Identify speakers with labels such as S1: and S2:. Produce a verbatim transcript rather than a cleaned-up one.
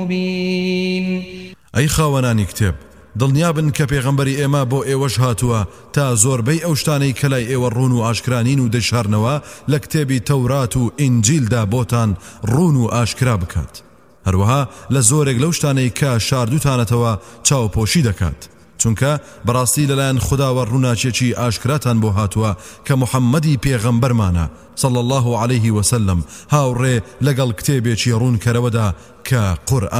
S1: مبين.
S2: أي خاونانی کتێب دڵنیابن کە پێغەمبەری ئێمە بۆ ئێوەش هاتووە تا زۆربەی ئەو شتانەی کە لای ئێوە ڕوون و ئاشکرانین و دەشارنەوە لە کتێبی تەورات و ئینجیلدا بۆتان ڕوون و ئاشکرا بکات. هەروەها لە زۆرێک لەو شتانەی کە شاردوتانەتەوە چاوپۆشی دەکات، چونکە بەڕاستی لەلایەن خوداوە ڕووناچێکی ئاشکراتان بۆ هاتووە کە محەممەدی پێغەمبەرمانە صلى الله عليه وسلم هاوڕێ لەگەڵ کتێبێکی ڕوونکەرەوەدا کە قورئان